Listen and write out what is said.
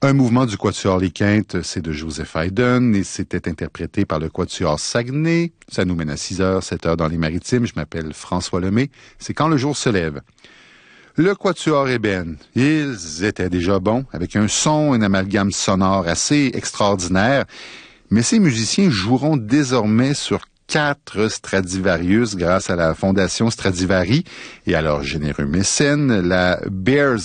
Un mouvement du Quatuor Les Quintes, c'est de Joseph Haydn et c'était interprété par le Quatuor Saguenay. Ça nous mène à 6h, 7h dans les Maritimes. Je m'appelle François Lemay. C'est Quand le jour se lève. Le Quatuor Ébène, ils étaient déjà bons, avec un son, un amalgame sonore assez extraordinaire. Mais ces musiciens joueront désormais sur 4 Stradivarius grâce à la Fondation Stradivari et à leur généreux mécène, la Bears